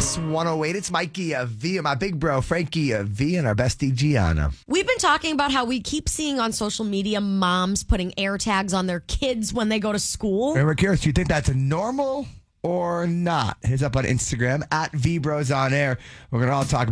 Kiss 108. It's Mikey V, my big bro Frankie V, and our bestie Gianna. We've been talking about how we keep seeing on social media moms putting air tags on their kids when they go to school. And we're curious, do you think that's normal or not? Hit us up on Instagram at VBrosOnAir. We're going to all talk